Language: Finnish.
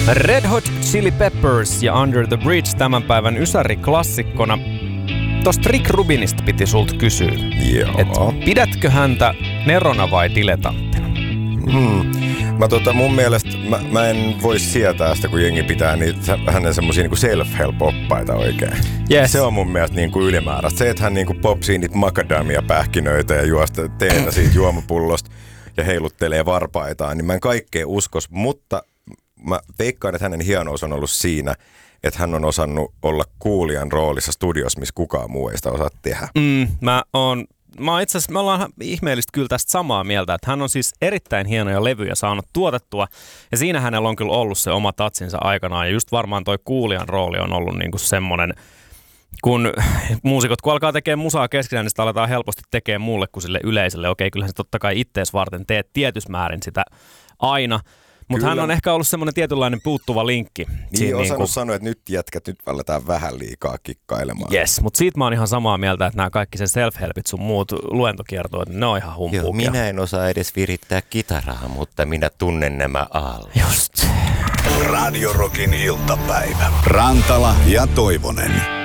Red Hot Chili Peppers ja Under the Bridge tämän päivän ysäri-klassikkona. Tosta Rick Rubinista piti sulta kysyä, että pidätkö häntä nerona vai diletanttina? Mun mielestä mä en voi sietää sitä, kun jengi pitää hänen semmosia niinku self-help-oppaita oikein. Yes. Se on mun mielestä niinku ylimääräistä. Se, että hän niinku popsii niitä makadamia-pähkinöitä ja juosta teetä siitä juomapullosta ja heiluttelee varpaitaan, niin mä en kaikkea uskos, mutta mä veikkaan, että hänen hienous on ollut siinä, että hän on osannut olla kuulijan roolissa studiossa, missä kukaan muu ei sitä osaa tehdä. Me ollaan ihmeellisesti kyllä tästä samaa mieltä, että hän on siis erittäin hienoja levyjä saanut tuotettua, ja siinä hänellä on kyllä ollut se oma tatsinsa aikanaan, ja just varmaan toi kuulijan rooli on ollut niinku semmoinen, kun muusikot kun alkaa tekemään musaa keskenään, niin sitä aletaan helposti tekemään muulle kuin sille yleisölle. Okei, kyllähän se totta kai ittees varten teet tietysmäärin sitä aina, mutta hän on ehkä ollut semmoinen tietynlainen puuttuva linkki. Niin, osannut sanoa, että nyt jätkät, nyt aletaan vähän liikaa kikkailemaan. Yes, mutta siitä mä oon ihan samaa mieltä, että nämä kaikki sen self-helpit sun muut luentokiertoet, ne on ihan humpuukia. Joo, minä en osaa edes virittää kitaraa, mutta minä tunnen nämä aallot. Just. Radio Rockin iltapäivä. Rantala ja Toivonen.